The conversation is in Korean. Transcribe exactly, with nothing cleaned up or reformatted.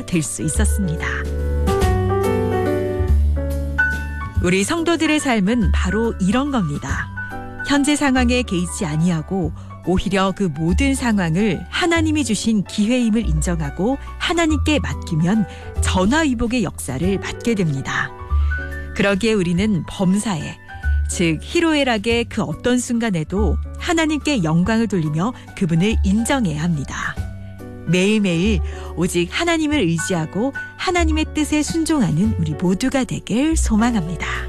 될 수 있었습니다. 우리 성도들의 삶은 바로 이런 겁니다. 현재 상황에 개의치 아니하고 오히려 그 모든 상황을 하나님이 주신 기회임을 인정하고 하나님께 맡기면 전화위복의 역사를 맞게 됩니다. 그러기에 우리는 범사에, 즉 희로애락의 그 어떤 순간에도 하나님께 영광을 돌리며 그분을 인정해야 합니다. 매일매일 오직 하나님을 의지하고 하나님의 뜻에 순종하는 우리 모두가 되길 소망합니다.